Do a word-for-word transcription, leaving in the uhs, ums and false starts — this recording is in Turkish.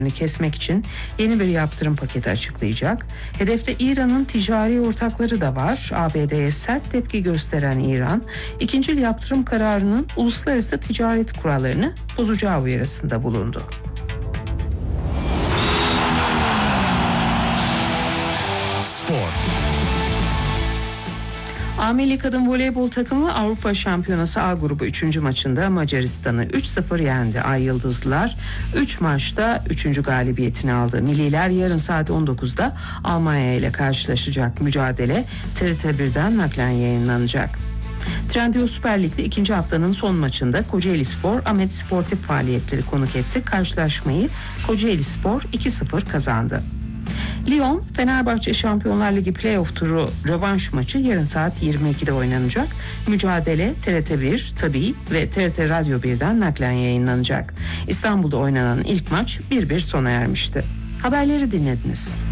kesmek için yeni bir yaptırım paketi açıklayacak. Hedefte İran'ın ticari ortakları da var. A B D'ye sert tepki gösteren İran, ikincil yaptırım kararının uluslararası ticaret kurallarını bozacağı uyarısında bulundu. Spor. A Milli Kadın Voleybol takımı Avrupa Şampiyonası A grubu üçüncü maçında Macaristan'ı üç sıfır yendi. Ay Yıldızlılar üç maçta üçüncü galibiyetini aldı. Milliler yarın saat on dokuzda Almanya ile karşılaşacak. Mücadele T R T birden naklen yayınlanacak. Trendyol Süper Lig'de ikinci haftanın son maçında Kocaelispor Ahmet Sportif faaliyetleri konuk etti. Karşılaşmayı Kocaelispor iki sıfır kazandı. Lyon, Fenerbahçe Şampiyonlar Ligi playoff turu rövanş maçı yarın saat yirmi ikide oynanacak. Mücadele T R T bir, Tabii ve T R T Radyo birden naklen yayınlanacak. İstanbul'da oynanan ilk maç bir bir sona ermişti. Haberleri dinlediniz.